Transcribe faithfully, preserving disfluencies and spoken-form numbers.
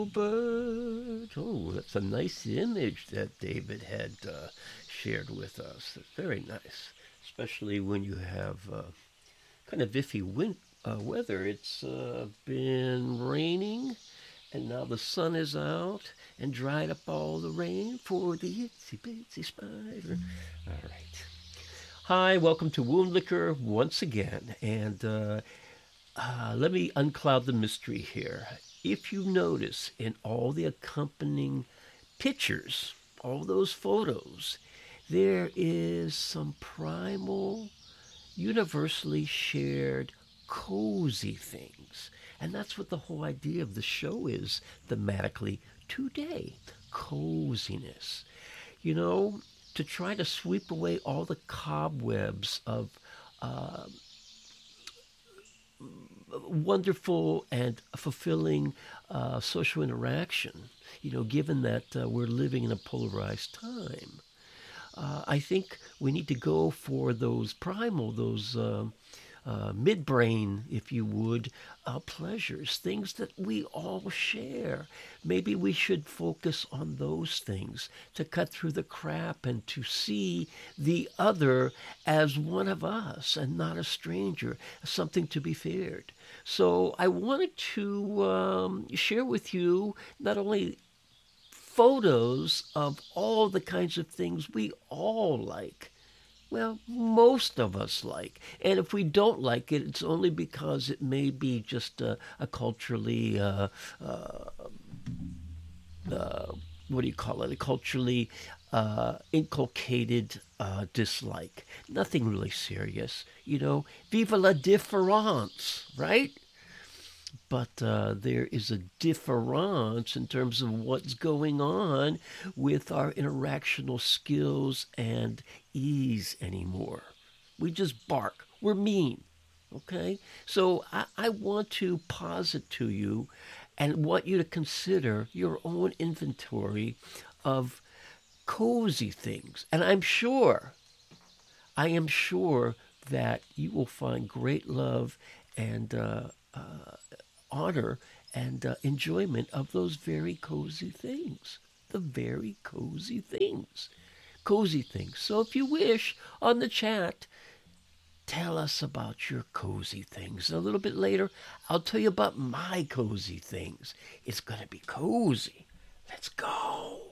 Bird. Oh, that's a nice image that David had uh, shared with us. Very nice, especially when you have uh, kind of iffy win- uh, weather. It's uh, been raining, and now the sun is out and dried up all the rain for the itsy bitsy spider. All right. Hi, welcome to Wound Liquor once again, and uh, uh, let me uncloud the mystery here. If you notice in all the accompanying pictures, all those photos, there is some primal, universally shared, cozy things. And that's what the whole idea of the show is thematically today, coziness. You know, to try to sweep away all the cobwebs of uh, wonderful and fulfilling uh, social interaction, you know, given that uh, we're living in a polarized time. Uh, I think we need to go for those primal, those uh, uh, midbrain, if you would, uh, pleasures, things that we all share. Maybe we should focus on those things to cut through the crap and to see the other as one of us and not a stranger, something to be feared. So I wanted to um, share with you not only photos of all the kinds of things we all like. Well, most of us like. And if we don't like it, it's only because it may be just a, a culturally, uh, uh, uh, what do you call it, a culturally uh, inculcated uh, dislike. Nothing really serious. You know, vive la différence, right? But uh, there is a difference in terms of what's going on with our interactional skills and ease anymore. We just bark. We're mean. Okay? So I, I want to posit to you and want you to consider your own inventory of cozy things. And I'm sure, I am sure that you will find great love and uh, uh, honor and uh, enjoyment of those very cozy things. The very cozy things. Cozy things. So if you wish, on the chat, tell us about your cozy things. A little bit later, I'll tell you about my cozy things. It's going to be cozy. Let's go.